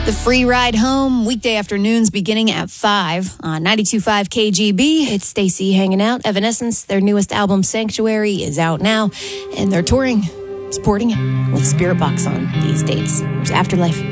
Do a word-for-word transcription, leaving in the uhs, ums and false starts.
The free ride home, weekday afternoons beginning at five on ninety-two point five K G B. It's Stacy hanging out. Evanescence, their newest album, Sanctuary, is out now, and they're touring, supporting it with Spirit Box on these dates. There's Afterlife.